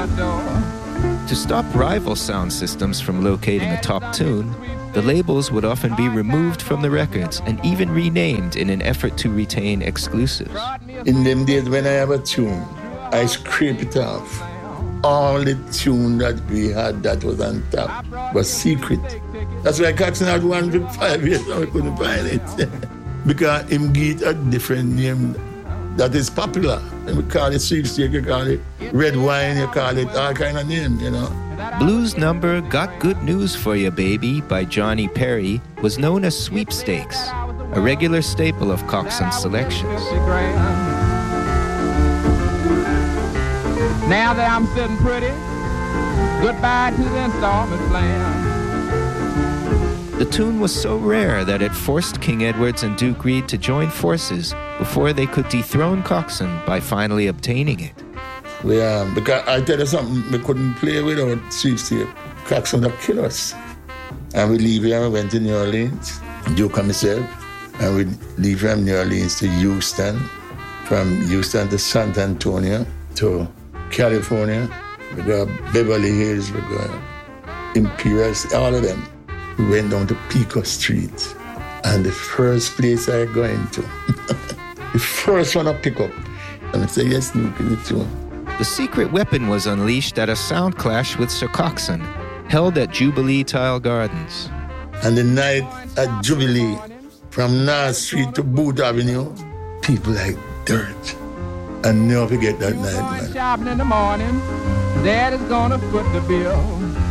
front door. To stop rival sound systems from locating a top tune, the labels would often be removed from the records and even renamed in an effort to retain exclusives. In them days when I have a tune, I scrape it off. All the tune that we had that was on top was secret. That's why Coxsone had one for 5 years and we couldn't find it. Because him give it a different name that is popular. And we call it sweepstake, you call it red wine, you call it all kind of names, you know. Blues number Got Good News For You Baby by Johnny Perry was known as Sweepstakes, a regular staple of Coxsone's selections. Now that I'm sitting pretty, goodbye to the installment plan. The tune was so rare that it forced King Edwards and Duke Reid to join forces before they could dethrone Coxsone by finally obtaining it. Because I tell you something, we couldn't play without sweepstake. Coxsone would kill us. And we leave here and we went to New Orleans, Duke and myself, and we leave from New Orleans to Houston, from Houston to San Antonio, to California, we got Beverly Hills, we got Imperial, all of them. We went down to Pico Street, and the first place I go into, the first one I pick up, and I say, yes, Nuke in the tune. The secret weapon was unleashed at a sound clash with Sir Coxsone, held at Jubilee Tile Gardens. And the night at Jubilee, from North Street to Booth Avenue, people like dirt. And never forget that night, man. Shopping in the morning, Dad is gonna foot the bill.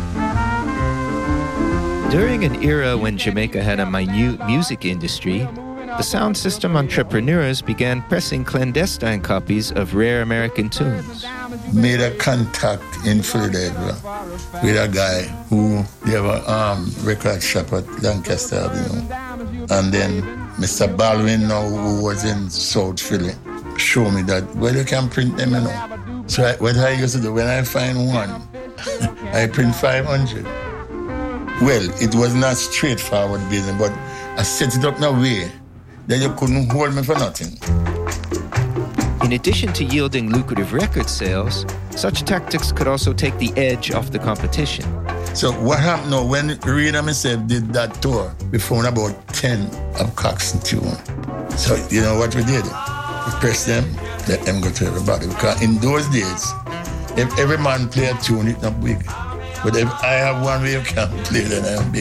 During an era when Jamaica had a minute music industry, the sound system entrepreneurs began pressing clandestine copies of rare American tunes. Made a contact in Philadelphia with a guy who they have a record shop at Lancaster Avenue. And then Mr. Baldwin, now who was in South Philly, show me that, well, you can print them, you know. So what I used to do, when I find one, I print 500. Well, it was not straightforward business, but I set it up in a way that you couldn't hold me for nothing. In addition to yielding lucrative record sales, such tactics could also take the edge off the competition. So what happened now, when Reid and myself did that tour, we found about 10 of Coxsone tunes. So you know what we did? We press them, let them go to everybody. Because in those days, if every man play a tune, it's not big. But if I have one way you can't play, then I am big.